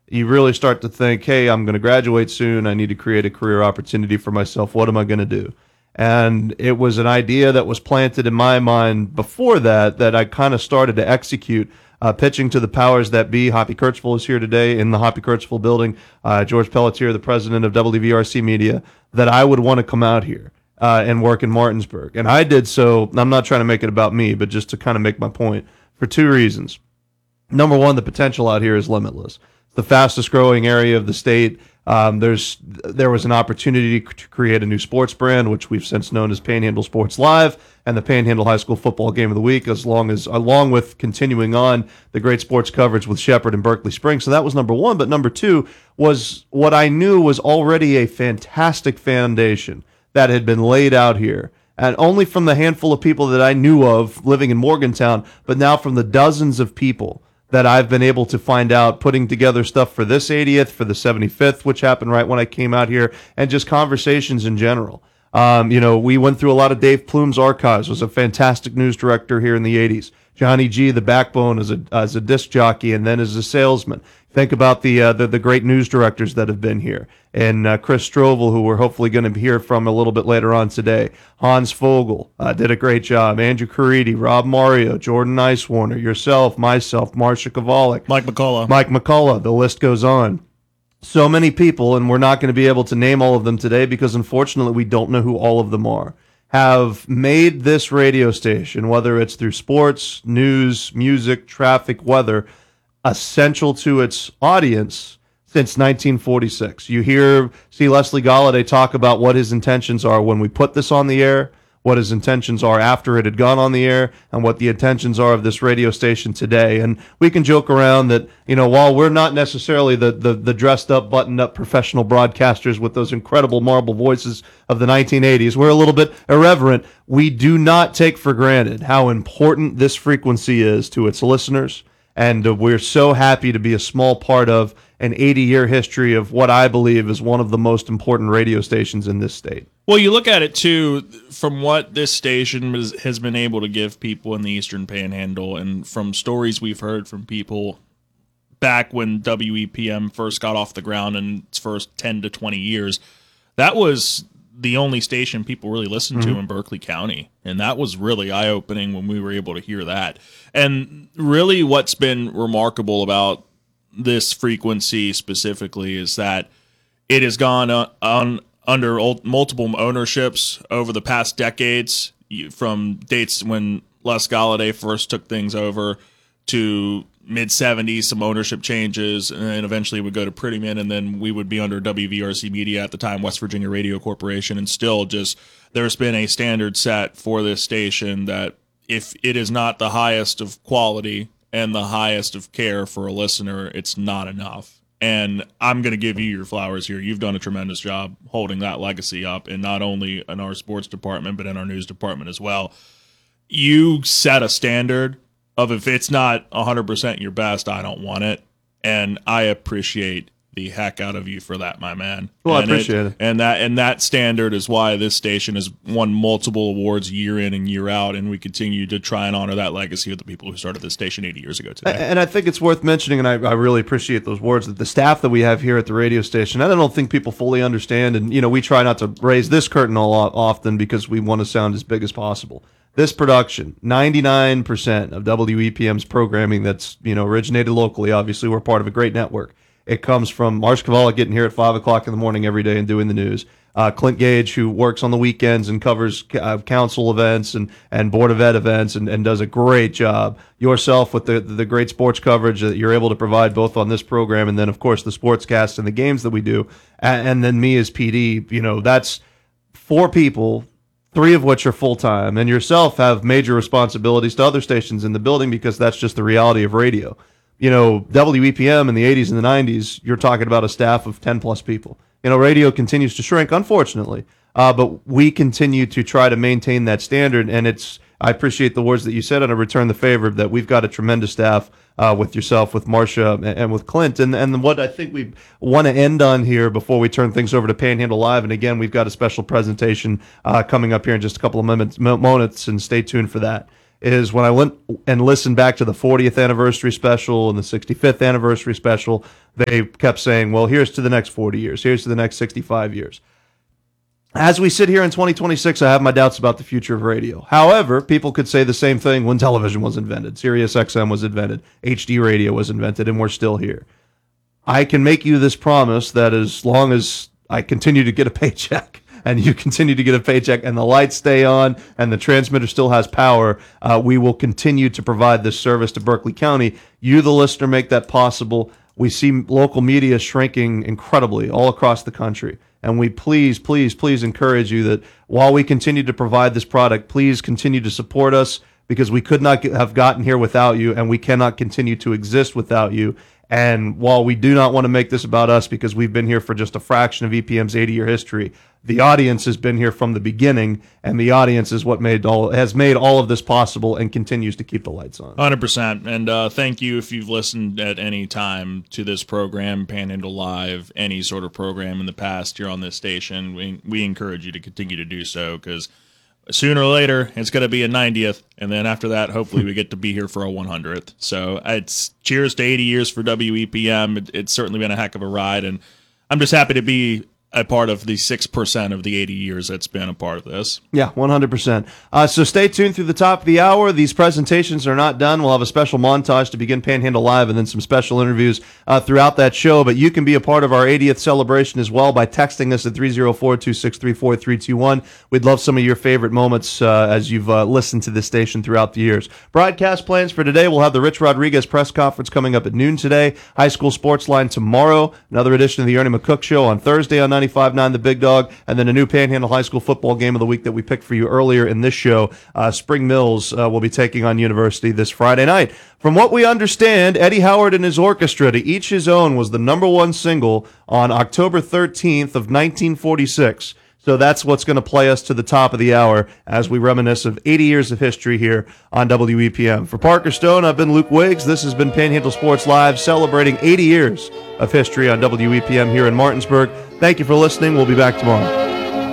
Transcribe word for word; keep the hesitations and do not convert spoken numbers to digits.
you really start to think, hey, I'm going to graduate soon. I need to create a career opportunity for myself. What am I going to do? And it was an idea that was planted in my mind before that, that I kind of started to execute, uh, pitching to the powers that be. Hoppy Kercheval is here today in the Hoppy Kercheval building. Uh, George Pelletier, the president of W V R C Media, that I would want to come out here uh, and work in Martinsburg. And I did so. I'm not trying to make it about me, but just to kind of make my point for two reasons. Number one, the potential out here is limitless. It's the fastest growing area of the state. Um, there's there was an opportunity to create a new sports brand, which we've since known as Panhandle Sports Live, and the Panhandle High School Football Game of the Week, as long as along with continuing on the great sports coverage with Shepherd and Berkeley Springs. So that was number one. But number two was what I knew was already a fantastic foundation that had been laid out here. And only from the handful of people that I knew of living in Morgantown, but now from the dozens of people that I've been able to find out, putting together stuff for this eightieth, for the seventy-fifth, which happened right when I came out here, and just conversations in general. Um, you know, we went through a lot of Dave Plume's archives, was a fantastic news director here in the eighties. Johnny G, the backbone as a as a disc jockey and then as a salesman. Think about the uh, the, the great news directors that have been here. And uh, Chris Strovel, who we're hopefully going to hear from a little bit later on today. Hans Fogel uh, did a great job. Andrew Caridi, Rob Mario, Jordan Nicewarner, yourself, myself, Marcia Kovalik. Mike McCullough. Mike McCullough. The list goes on. So many people, and we're not going to be able to name all of them today because unfortunately we don't know who all of them are, have made this radio station, whether it's through sports, news, music, traffic, weather, essential to its audience since nineteen forty-six. You hear, see Leslie Galladay talk about what his intentions are when we put this on the air, what his intentions are after it had gone on the air, and what the intentions are of this radio station today. And we can joke around that, you know, while we're not necessarily the the, the dressed up, buttoned up professional broadcasters with those incredible marble voices of the nineteen eighties, we're a little bit irreverent. We do not take for granted how important this frequency is to its listeners. And uh, we're so happy to be a small part of an eighty-year history of what I believe is one of the most important radio stations in this state. Well, you look at it, too, from what this station has, has been able to give people in the Eastern Panhandle, and from stories we've heard from people back when W E P M first got off the ground in its first ten to twenty years, that was the only station people really listened to mm-hmm. in Berkeley County. And that was really eye-opening when we were able to hear that. And really what's been remarkable about this frequency specifically is that it has gone on, on under old, multiple ownerships over the past decades, from dates when Les Galladay first took things over to mid-seventies, some ownership changes, and then eventually would go to Prettyman, and then we would be under W V R C Media at the time, West Virginia Radio Corporation, and still just there's been a standard set for this station that if it is not the highest of quality and the highest of care for a listener, it's not enough. And I'm going to give you your flowers here. You've done a tremendous job holding that legacy up, and not only in our sports department, but in our news department as well. You set a standard of if it's not one hundred percent your best, I don't want it. And I appreciate the heck out of you for that, my man. Well, and I appreciate it, it. And that and that standard is why this station has won multiple awards year in and year out, and we continue to try and honor that legacy of the people who started this station eighty years ago today. And I think it's worth mentioning, and I, I really appreciate those words, that the staff that we have here at the radio station, I don't think people fully understand, and you know, we try not to raise this curtain all often because we want to sound as big as possible. This production, ninety-nine percent of W E P M's programming that's, you know, originated locally. Obviously, we're part of a great network. It comes from Marcia Kovalik getting here at five o'clock in the morning every day and doing the news. Uh, Clint Gage, who works on the weekends and covers uh, council events and, and Board of Ed events and, and does a great job. Yourself with the the great sports coverage that you're able to provide both on this program and then, of course, the sportscast and the games that we do. And, and then me as P D, you know, that's four people, three of which are full-time, and yourself have major responsibilities to other stations in the building because that's just the reality of radio. You know, W E P M in the eighties and the nineties, you're talking about a staff of ten plus people. You know, radio continues to shrink, unfortunately, uh, but we continue to try to maintain that standard, and it's, I appreciate the words that you said, and I return the favor that we've got a tremendous staff uh, with yourself, with Marcia, and, and with Clint. And, and what I think we want to end on here before we turn things over to Panhandle Live, and again, we've got a special presentation uh, coming up here in just a couple of moments, moments, and stay tuned for that, is when I went and listened back to the fortieth anniversary special and the sixty-fifth anniversary special, they kept saying, well, here's to the next forty years. Here's to the next sixty-five years. As we sit here in twenty twenty-six, I have my doubts about the future of radio. However, people could say the same thing when television was invented, Sirius X M was invented, H D radio was invented, and we're still here. I can make you this promise that as long as I continue to get a paycheck and you continue to get a paycheck and the lights stay on and the transmitter still has power, uh, we will continue to provide this service to Berkeley County. You, the listener, make that possible. We see local media shrinking incredibly all across the country. And we please, please, please encourage you that while we continue to provide this product, please continue to support us, because we could not get, have gotten here without you, and we cannot continue to exist without you. And while we do not want to make this about us, because we've been here for just a fraction of E P M's eighty-year history, the audience has been here from the beginning, and the audience is what made all has made all of this possible and continues to keep the lights on. one hundred percent. And uh, thank you if you've listened at any time to this program, Panhandle Live, any sort of program in the past here on this station. We, we encourage you to continue to do so, because sooner or later, it's going to be a ninetieth, and then after that, hopefully we get to be here for a one hundredth. So it's cheers to eighty years for W E P M. It, it's certainly been a heck of a ride, and I'm just happy to be a part of the six percent of the eighty years that's been a part of this. Yeah, one hundred percent. Uh, so stay tuned through the top of the hour. These presentations are not done. We'll have a special montage to begin Panhandle Live and then some special interviews uh, throughout that show. But you can be a part of our eightieth celebration as well by texting us at three oh four, two six three, four three two one. We'd love some of your favorite moments uh, as you've uh, listened to this station throughout the years. Broadcast plans for today, we'll have the Rich Rodriguez press conference coming up at noon today, High School Sports Line tomorrow, another edition of the Ernie McCook Show on Thursday on ninety-five point nine The Big Dog, and then a new Panhandle High School football game of the week that we picked for you earlier in this show. Uh, Spring Mills uh, will be taking on University this Friday night. From what we understand, Eddie Howard and his orchestra, To Each His Own, was the number one single on October thirteenth of nineteen forty-six. So that's what's going to play us to the top of the hour as we reminisce of eighty years of history here on W E P M. For Parker Stone, I've been Luke Wiggs. This has been Panhandle Sports Live, celebrating eighty years of history on W E P M here in Martinsburg. Thank you for listening. We'll be back tomorrow.